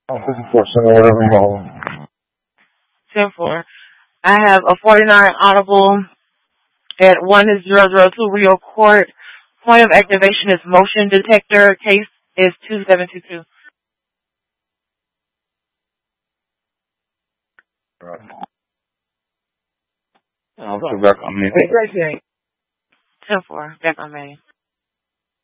whatever you want. 10-4. I have a 49 audible at 1002 Rio Court. Point of activation is motion detector. Case is 2722. Right. I'll put back on me. 10-4. Back on me.